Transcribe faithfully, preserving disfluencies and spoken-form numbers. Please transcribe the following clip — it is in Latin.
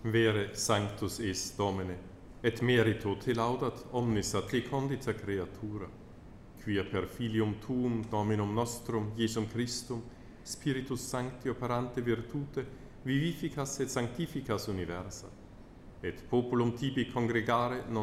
Vere sanctus is Domine, et merito te laudat omnis a te condita creatura, quia per filium tuum Dominum nostrum, Iesum Christum, Spiritus Sancti operante virtute, vivificas et sanctificas universa, et populum tibi congregare non